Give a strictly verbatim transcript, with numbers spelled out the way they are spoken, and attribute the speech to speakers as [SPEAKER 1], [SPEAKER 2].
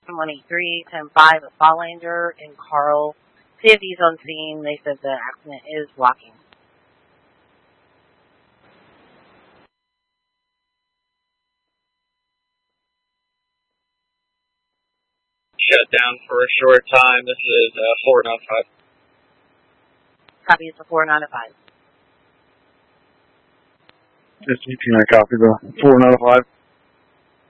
[SPEAKER 1] one eight three, ten five at Fallanger in Carl. C F D's on scene. They said the accident is blocking.
[SPEAKER 2] Shut down for a short time. This is uh, four nine five.
[SPEAKER 1] Copy, it's a four nine five.
[SPEAKER 3] It's G P nine, copy the four nine five.